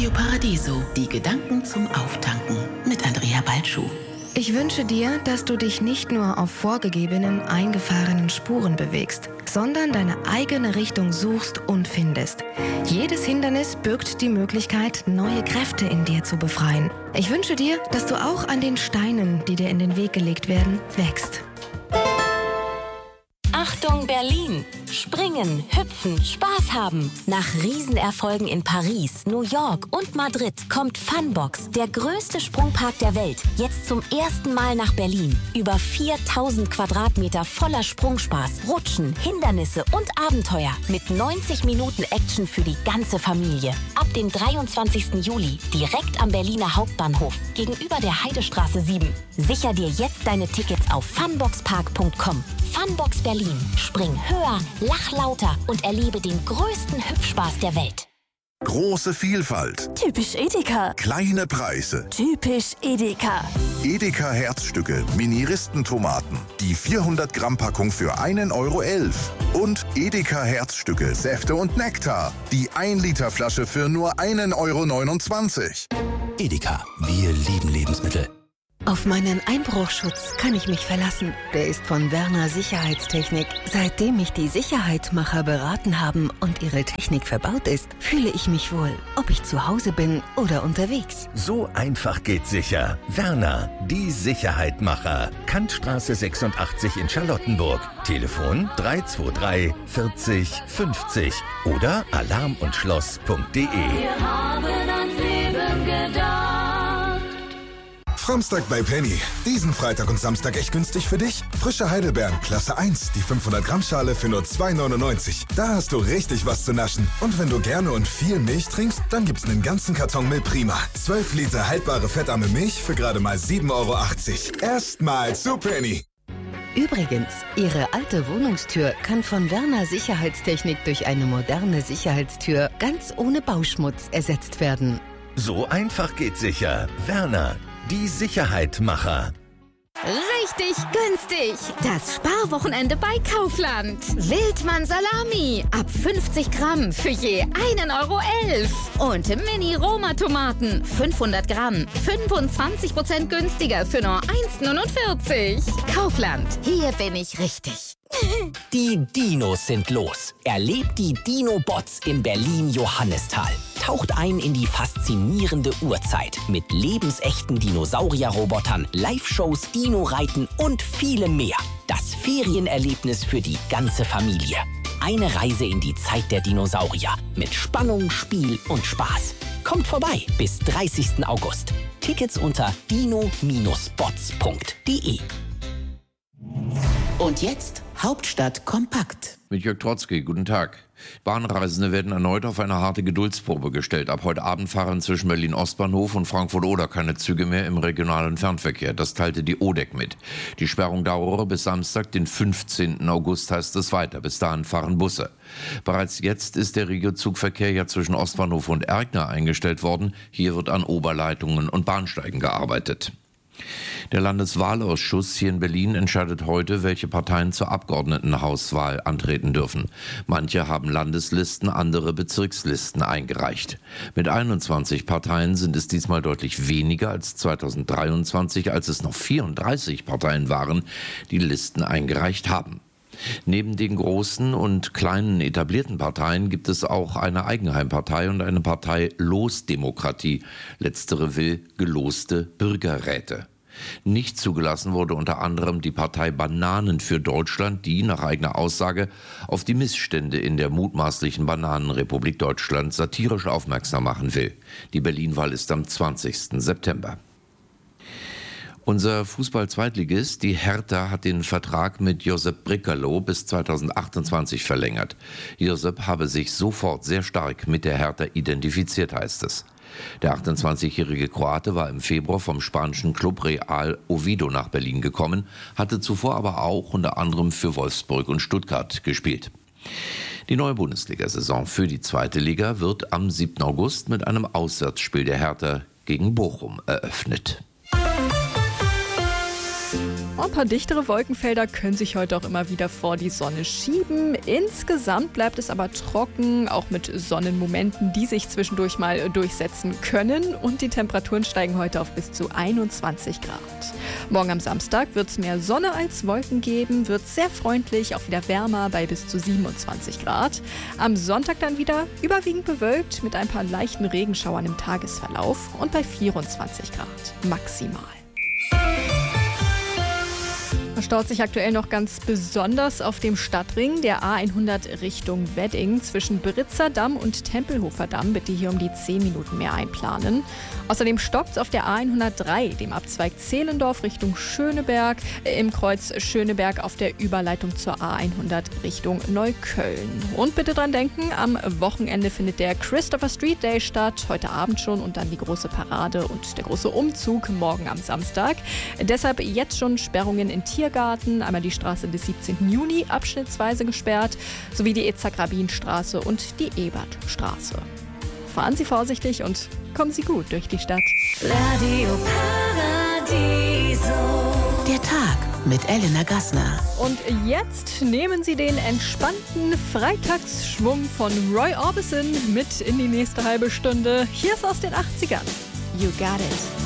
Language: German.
Radio Paradiso, die Gedanken zum Auftanken mit Andrea Balschuh. Ich wünsche dir, dass du dich nicht nur auf vorgegebenen, eingefahrenen Spuren bewegst, sondern deine eigene Richtung suchst und findest. Jedes Hindernis birgt die Möglichkeit, neue Kräfte in dir zu befreien. Ich wünsche dir, dass du auch an den Steinen, die dir in den Weg gelegt werden, wächst. Achtung Berlin! Springen, hüpfen, Spaß haben. Nach Riesenerfolgen in Paris, New York und Madrid kommt Funbox, der größte Sprungpark der Welt, jetzt zum ersten Mal nach Berlin. Über 4000 Quadratmeter voller Sprungspaß, Rutschen, Hindernisse und Abenteuer mit 90 Minuten Action für die ganze Familie. Ab dem 23. Juli, direkt am Berliner Hauptbahnhof, gegenüber der Heidestraße 7. Sicher dir jetzt deine Tickets auf funboxpark.com. Funbox Berlin. Spring höher, lach lauter und erlebe den größten Hüpfspaß der Welt. Große Vielfalt. Typisch Edeka. Kleine Preise. Typisch Edeka. Edeka Herzstücke, Mini-Ristentomaten. Die 400 Gramm Packung für 1,11 €. Und Edeka Herzstücke, Säfte und Nektar. Die 1 Liter Flasche für nur 1,29 €. Edeka, wir lieben Lebensmittel. Auf meinen Einbruchschutz kann ich mich verlassen. Der ist von Werner Sicherheitstechnik. Seitdem mich die Sicherheitmacher beraten haben und ihre Technik verbaut ist, fühle ich mich wohl, ob ich zu Hause bin oder unterwegs. So einfach geht sicher. Werner, die Sicherheitmacher. Kantstraße 86 in Charlottenburg. Telefon 323 40 50 oder alarmundschloss.de. Wir haben ans Leben gedacht. Framstag bei Penny. Diesen Freitag und Samstag echt günstig für dich. Frische Heidelbeeren, Klasse 1, die 500 Gramm Schale für nur 2,99 €. Da hast du richtig was zu naschen. Und wenn du gerne und viel Milch trinkst, dann gibt's einen ganzen Karton Milch Prima. 12 Liter haltbare fettarme Milch für gerade mal 7,80 €. Erstmal zu Penny. Übrigens, Ihre alte Wohnungstür kann von Werner Sicherheitstechnik durch eine moderne Sicherheitstür ganz ohne Bauschmutz ersetzt werden. So einfach geht sicher. Werner, die Sicherheitmacher. Richtig günstig! Das Sparwochenende bei Kaufland. Wildmann Salami ab 50 Gramm für je 1,11 € und Mini-Roma-Tomaten 500 Gramm 25% günstiger für nur 1,49 €. Kaufland, hier bin ich richtig. Die Dinos sind los. Erlebt die Dino-Bots in Berlin-Johannisthal. Taucht ein in die faszinierende Urzeit mit lebensechten Dinosaurier-Robotern, Live-Shows, Dino-Reiten und vielem mehr. Das Ferienerlebnis für die ganze Familie. Eine Reise in die Zeit der Dinosaurier mit Spannung, Spiel und Spaß. Kommt vorbei bis 30. August. Tickets unter dino-bots.de. Und jetzt Hauptstadt kompakt. Mit Jörg Trotzki, guten Tag. Bahnreisende werden erneut auf eine harte Geduldsprobe gestellt. Ab heute Abend fahren zwischen Berlin-Ostbahnhof und Frankfurt-Oder keine Züge mehr im regionalen Fernverkehr. Das teilte die ODEC mit. Die Sperrung dauere bis Samstag, den 15. August, heißt es weiter. Bis dahin fahren Busse. Bereits jetzt ist der Regiozugverkehr ja zwischen Ostbahnhof und Erkner eingestellt worden. Hier wird an Oberleitungen und Bahnsteigen gearbeitet. Der Landeswahlausschuss hier in Berlin entscheidet heute, welche Parteien zur Abgeordnetenhauswahl antreten dürfen. Manche haben Landeslisten, andere Bezirkslisten eingereicht. Mit 21 Parteien sind es diesmal deutlich weniger als 2023, als es noch 34 Parteien waren, die Listen eingereicht haben. Neben den großen und kleinen etablierten Parteien gibt es auch eine Eigenheimpartei und eine Partei Losdemokratie. Letztere will geloste Bürgerräte. Nicht zugelassen wurde unter anderem die Partei Bananen für Deutschland, die nach eigener Aussage auf die Missstände in der mutmaßlichen Bananenrepublik Deutschland satirisch aufmerksam machen will. Die Berlin-Wahl ist am 20. September. Unser Fußball-Zweitligist, die Hertha, hat den Vertrag mit Josep Brekalo bis 2028 verlängert. Josep habe sich sofort sehr stark mit der Hertha identifiziert, heißt es. Der 28-jährige Kroate war im Februar vom spanischen Club Real Oviedo nach Berlin gekommen, hatte zuvor aber auch unter anderem für Wolfsburg und Stuttgart gespielt. Die neue Bundesliga-Saison für die zweite Liga wird am 7. August mit einem Auswärtsspiel der Hertha gegen Bochum eröffnet. Ein paar dichtere Wolkenfelder können sich heute auch immer wieder vor die Sonne schieben. Insgesamt bleibt es aber trocken, auch mit Sonnenmomenten, die sich zwischendurch mal durchsetzen können. Und die Temperaturen steigen heute auf bis zu 21 Grad. Morgen am Samstag wird es mehr Sonne als Wolken geben, wird sehr freundlich, auch wieder wärmer bei bis zu 27 Grad. Am Sonntag dann wieder überwiegend bewölkt mit ein paar leichten Regenschauern im Tagesverlauf und bei 24 Grad maximal. Es staut sich aktuell noch ganz besonders auf dem Stadtring der A100 Richtung Wedding. Zwischen Britzer Damm und Tempelhofer Damm bitte hier um die 10 Minuten mehr einplanen. Außerdem stockt es auf der A103, dem Abzweig Zehlendorf Richtung Schöneberg, im Kreuz Schöneberg auf der Überleitung zur A100 Richtung Neukölln. Und bitte dran denken, am Wochenende findet der Christopher Street Day statt, heute Abend schon, und dann die große Parade und der große Umzug morgen am Samstag. Deshalb jetzt schon Sperrungen in Tiergarten, einmal die Straße des 17. Juni abschnittsweise gesperrt, sowie die Itzhak-Rabin-Straße und die Ebertstraße. Fahren Sie vorsichtig und kommen Sie gut durch die Stadt. Radio Paradiso. Der Tag mit Elena Gassner. Und jetzt nehmen Sie den entspannten Freitagsschwung von Roy Orbison mit in die nächste halbe Stunde. Hier ist aus den 80ern. You got it.